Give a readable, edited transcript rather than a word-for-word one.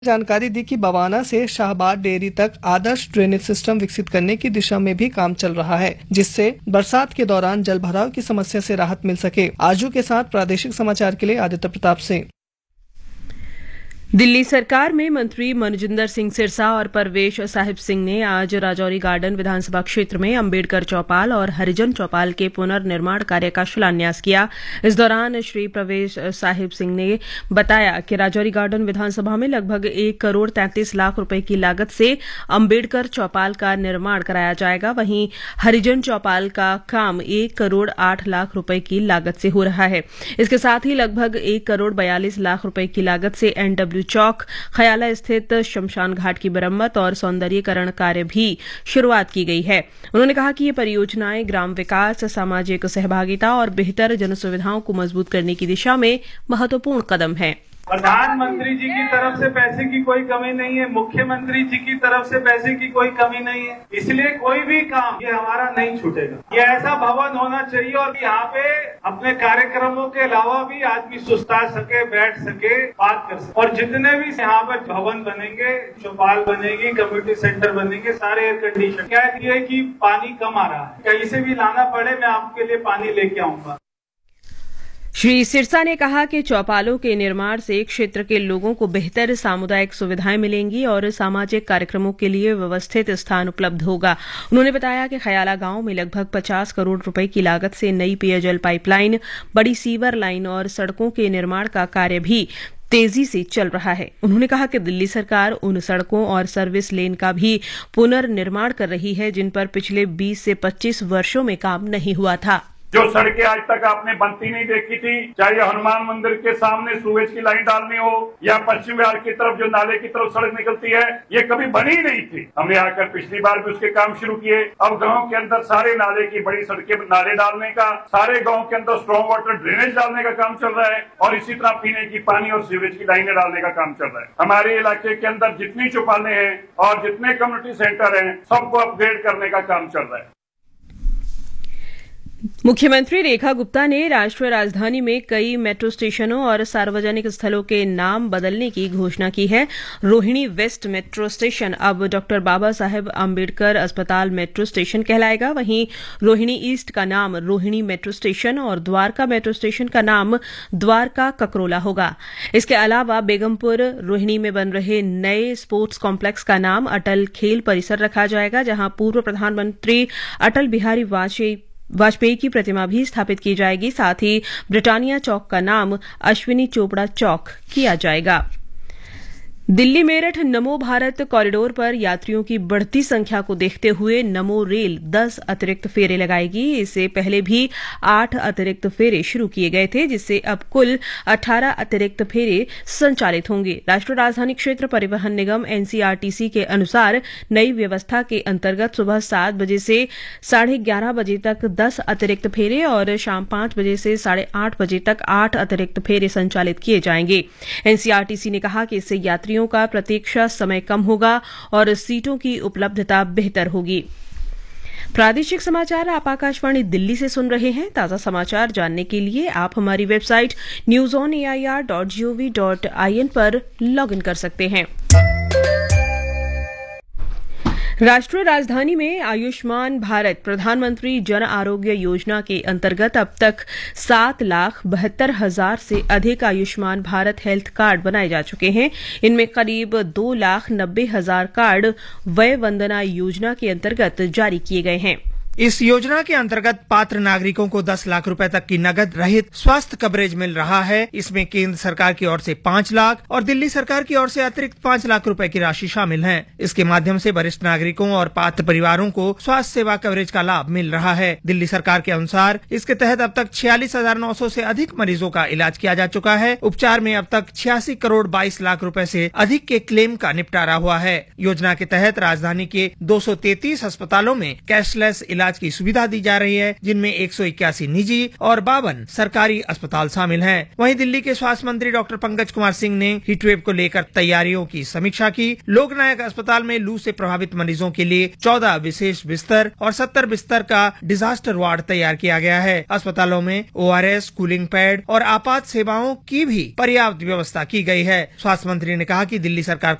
जानकारी दी कि बवाना से शाहबाद डेयरी तक आदर्श ड्रेनेज सिस्टम विकसित करने की दिशा में भी काम चल रहा है, जिससे बरसात के दौरान जल भराव की समस्या से राहत मिल सके। आजू के साथ प्रादेशिक समाचार के लिए आदित्य प्रताप सिंह। दिल्ली सरकार में मंत्री मनजिंदर सिंह सिरसा और परवेश साहिब सिंह ने आज राजौरी गार्डन विधानसभा क्षेत्र में अंबेडकर चौपाल और हरिजन चौपाल के पुनर्निर्माण कार्य का शिलान्यास किया। इस दौरान श्री परवेश साहिब सिंह ने बताया कि राजौरी गार्डन विधानसभा में लगभग 1 करोड़ 33 लाख रुपए की लागत से अंबेडकर चौपाल का निर्माण कराया जाएगा। वहीं हरिजन चौपाल का काम 1 करोड़ 8 लाख रुपए की लागत से हो रहा है। इसके साथ ही लगभग 1 करोड़ 42 लाख रुपए की लागत से NW चौक खयाला स्थित शमशान घाट की मरम्मत और सौंदर्यीकरण कार्य भी शुरुआत की गई है। उन्होंने कहा कि ये परियोजनाएं ग्राम विकास, सामाजिक सहभागिता और बेहतर जन सुविधाओं को मजबूत करने की दिशा में महत्वपूर्ण कदम है। प्रधानमंत्री जी की तरफ से पैसे की कोई कमी नहीं है, मुख्यमंत्री जी की तरफ से पैसे की कोई कमी नहीं है, इसलिए कोई भी काम ये हमारा नहीं छूटेगा। ये ऐसा भवन होना चाहिए और यहाँ पे अपने कार्यक्रमों के अलावा भी आदमी सुस्ता सके, बैठ सके, बात कर सके। और जितने भी यहाँ पर भवन बनेंगे, चौपाल बनेगी, कम्युनिटी सेंटर बनेंगे, सारे एयर कंडीशन। क्या है कि पानी कम आ रहा है, कहीं से भी लाना पड़े मैं आपके लिए पानी लेके आऊंगा। श्री सिरसा ने कहा कि चौपालों के निर्माण से क्षेत्र के लोगों को बेहतर सामुदायिक सुविधाएं मिलेंगी और सामाजिक कार्यक्रमों के लिए व्यवस्थित स्थान उपलब्ध होगा। उन्होंने बताया कि खयाला गांव में लगभग 50 करोड़ रुपए की लागत से नई पेयजल पाइपलाइन, बड़ी सीवर लाइन और सड़कों के निर्माण का कार्य भी तेजी से चल रहा है। उन्होंने कहा कि दिल्ली सरकार उन सड़कों और सर्विस लेन का भी पुनर्निर्माण कर रही है जिन पर पिछले 20 से 25 वर्षों में काम नहीं हुआ था। जो सड़कें आज तक आपने बनती नहीं देखी थी, चाहे हनुमान मंदिर के सामने सूरज की लाइन डालनी हो या पश्चिम बिहार की तरफ जो नाले की तरफ सड़क निकलती है, ये कभी बनी नहीं थी। हमने आकर पिछली बार भी उसके काम शुरू किए। अब गांव के अंदर सारे नाले की बड़ी सड़कें नाले डालने का, सारे गांव के अंदर स्ट्रॉन्ग वाटर ड्रेनेज डालने का काम चल रहा है और इसी तरह पीने की पानी और सीवेज की लाइनें डालने का काम चल रहा है। हमारे इलाके के अंदर जितनी चौपालें हैं और जितने कम्युनिटी सेंटर हैं, सबको अपग्रेड करने का काम चल रहा है। मुख्यमंत्री रेखा गुप्ता ने राष्ट्रीय राजधानी में कई मेट्रो स्टेशनों और सार्वजनिक स्थलों के नाम बदलने की घोषणा की है। रोहिणी वेस्ट मेट्रो स्टेशन अब डॉक्टर बाबा साहेब अम्बेडकर अस्पताल मेट्रो स्टेशन कहलाएगा। वहीं रोहिणी ईस्ट का नाम रोहिणी मेट्रो स्टेशन और द्वारका मेट्रो स्टेशन का नाम द्वारका ककरोला होगा। इसके अलावा बेगमपुर रोहिणी में बन रहे नए स्पोर्ट्स कॉम्प्लेक्स का नाम अटल खेल परिसर रखा जाएगा, जहां पूर्व प्रधानमंत्री अटल बिहारी वाजपेयी की प्रतिमा भी स्थापित की जाएगी। साथ ही ब्रिटानिया चौक का नाम अश्विनी चोपड़ा चौक किया जाएगा। दिल्ली मेरठ नमो भारत कॉरिडोर पर यात्रियों की बढ़ती संख्या को देखते हुए नमो रेल 10 अतिरिक्त फेरे लगाएगी। इससे पहले भी 8 अतिरिक्त फेरे शुरू किए गए थे, जिससे अब कुल 18 अतिरिक्त फेरे संचालित होंगे। राष्ट्रीय राजधानी क्षेत्र परिवहन निगम NCRTC के अनुसार नई व्यवस्था के अंतर्गत सुबह 7 बजे से 11:30 बजे तक 10 अतिरिक्त फेरे और शाम 5 बजे से 8:30 बजे तक 8 अतिरिक्त फेरे संचालित किए जाएंगे। NCRTC ने कहा कि इससे यात्रियों का प्रतीक्षा समय कम होगा और सीटों की उपलब्धता बेहतर होगी। प्रादेशिक समाचार आप आकाशवाणी दिल्ली से सुन रहे हैं। ताजा समाचार जानने के लिए आप हमारी वेबसाइट newsonair.gov.in पर लॉगिन कर सकते हैं। राष्ट्रीय राजधानी में आयुष्मान भारत प्रधानमंत्री जन आरोग्य योजना के अंतर्गत अब तक 7,72,000 से अधिक आयुष्मान भारत हेल्थ कार्ड बनाए जा चुके हैं। इनमें करीब 2,90,000 कार्ड वय वंदना योजना के अंतर्गत जारी किए गए हैं। इस योजना के अंतर्गत पात्र नागरिकों को 10 लाख रुपए तक की नगद रहित स्वास्थ्य कवरेज मिल रहा है। इसमें केंद्र सरकार की ओर से 5 लाख और दिल्ली सरकार की ओर से अतिरिक्त 5 लाख रुपए की राशि शामिल है। इसके माध्यम से वरिष्ठ नागरिकों और पात्र परिवारों को स्वास्थ्य सेवा कवरेज का लाभ मिल रहा है। दिल्ली सरकार के अनुसार इसके तहत अब तक 46,900 से अधिक मरीजों का इलाज किया जा चुका है। उपचार में अब तक 86 करोड़ 22 लाख रुपए से अधिक के क्लेम का निपटारा हुआ है। योजना के तहत राजधानी के 233 अस्पतालों में कैशलेस इलाज की सुविधा दी जा रही है, जिनमें 181 निजी और 52 सरकारी अस्पताल शामिल हैं। वहीं दिल्ली के स्वास्थ्य मंत्री डॉक्टर पंकज कुमार सिंह ने हीटवेव को लेकर तैयारियों की समीक्षा की। लोकनायक अस्पताल में लू से प्रभावित मरीजों के लिए 14 विशेष बिस्तर और 70 बिस्तर का डिजास्टर वार्ड तैयार किया गया है। अस्पतालों में ORS, कूलिंग पैड और आपात सेवाओं की भी पर्याप्त व्यवस्था की गई है। स्वास्थ्य मंत्री ने कहा कि दिल्ली सरकार